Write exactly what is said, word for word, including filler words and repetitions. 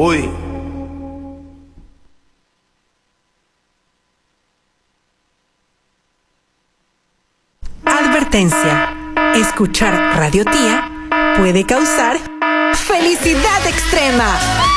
Uy. Advertencia. Escuchar Radio Tía puede causar felicidad extrema.